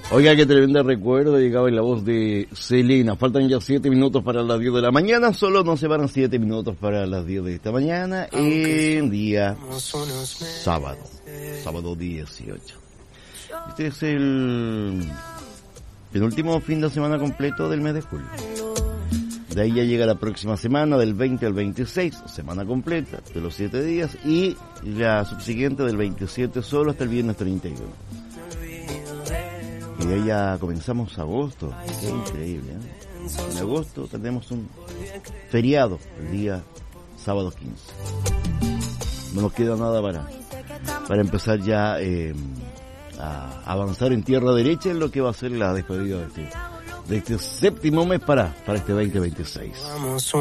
Oiga, qué tremendo recuerdo, llegaba en la voz de Selena. Faltan ya 7 minutos para las 10 de la mañana, solo nos separan 7 minutos para las 10 de esta mañana, en día sábado 18. Este es el penúltimo fin de semana completo del mes de julio. De ahí ya llega la próxima semana, del 20 al 26, semana completa de los 7 días, y la subsiguiente del 27 solo hasta el viernes 31. Y de ahí ya comenzamos agosto. Qué increíble, ¿eh? En agosto tenemos un feriado, el día sábado 15. No nos queda nada para empezar ya a avanzar en tierra derecha en lo que va a ser la despedida de este séptimo mes para este 2026.